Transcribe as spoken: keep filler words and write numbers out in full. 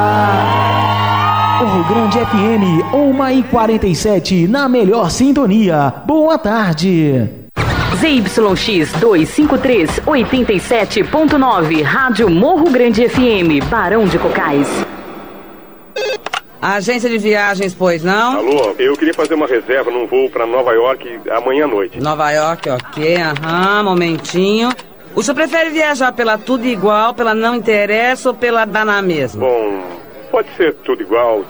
Morro Grande F M, uma e quarenta e sete, na melhor sintonia. Boa tarde. Z Y X duzentos e cinquenta e três, oitenta e sete ponto nove, Rádio Morro Grande F M, Barão de Cocais. Agência de viagens, pois não? Alô, eu queria fazer uma reserva num voo para Nova York amanhã à noite. Nova York, ok, aham, momentinho. O senhor prefere viajar pela tudo igual, pela não interessa ou pela dá na mesma? Bom, pode ser tudo igual,